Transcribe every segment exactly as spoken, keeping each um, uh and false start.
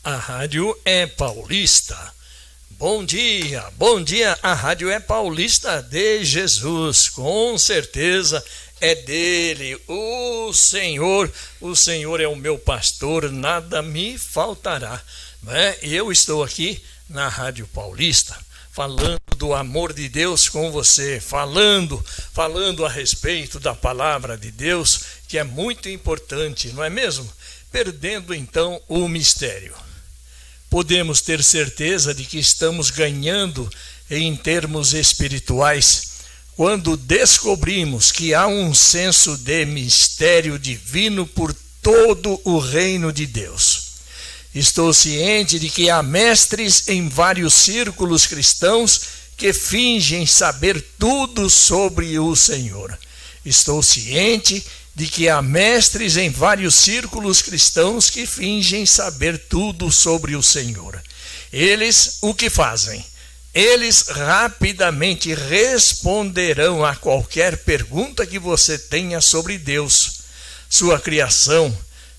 a rádio é paulista. Bom dia, bom dia, a rádio é paulista de Jesus, com certeza é dele, o Senhor, o Senhor é o meu pastor, nada me faltará, né? Eu estou aqui na Rádio Paulista, falando do amor de Deus com você, falando, falando a respeito da palavra de Deus, que é muito importante, não é mesmo? Perdendo então o mistério. Podemos ter certeza de que estamos ganhando em termos espirituais quando descobrimos que há um senso de mistério divino por todo o reino de Deus. Estou ciente de que há mestres em vários círculos cristãos que fingem saber tudo sobre o Senhor. Estou ciente de que há mestres em vários círculos cristãos que fingem saber tudo sobre o Senhor. Eles o que fazem? Eles rapidamente responderão a qualquer pergunta que você tenha sobre Deus, sua criação,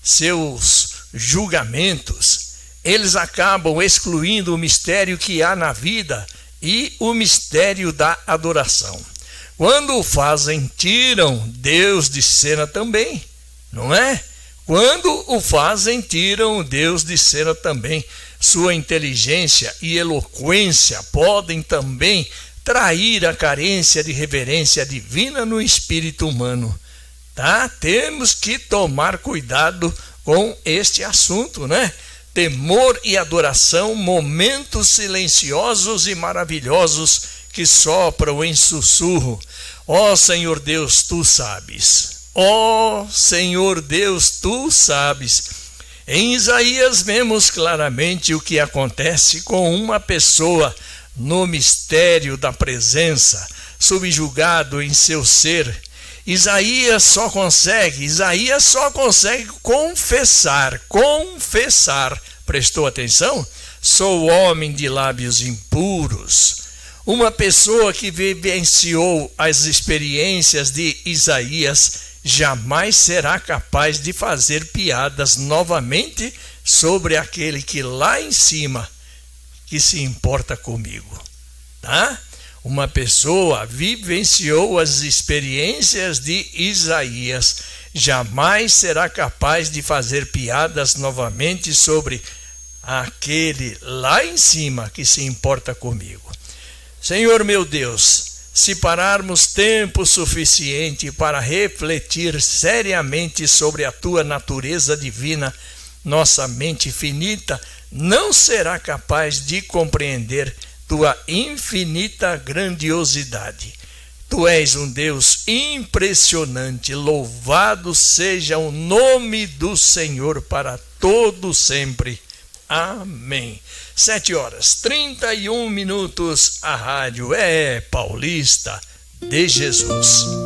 seus julgamentos. Eles acabam excluindo o mistério que há na vida e o mistério da adoração. Quando o fazem, tiram Deus de cena também, não é? Quando o fazem, tiram Deus de cena também. Sua inteligência e eloquência podem também trair a carência de reverência divina no espírito humano. Tá? Temos que tomar cuidado com este assunto, né? Temor e adoração, momentos silenciosos e maravilhosos que sopram em sussurro. Ó Senhor Deus, tu sabes. Ó Senhor Deus, tu sabes. Em Isaías vemos claramente o que acontece com uma pessoa no mistério da presença, subjugado em seu ser. Isaías só consegue, Isaías só consegue confessar, confessar. Prestou atenção? Sou homem de lábios impuros. Uma pessoa que vivenciou as experiências de Isaías jamais será capaz de fazer piadas novamente sobre aquele que lá em cima que se importa comigo, tá? Uma pessoa vivenciou as experiências de Isaías, jamais será capaz de fazer piadas novamente sobre aquele lá em cima que se importa comigo. Senhor meu Deus, se pararmos tempo suficiente para refletir seriamente sobre a tua natureza divina, nossa mente finita não será capaz de compreender tua infinita grandiosidade. Tu és um Deus impressionante, louvado seja o nome do Senhor para todo sempre. Amém. Sete horas, trinta e um minutos, a rádio é Paulista de Jesus.